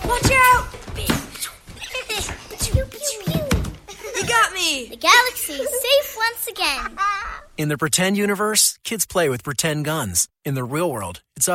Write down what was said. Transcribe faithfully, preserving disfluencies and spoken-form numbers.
Watch out! Pew, pew, pew. You got me! The galaxy is safe once again. In the pretend universe, kids play with pretend guns. In the real world, it's up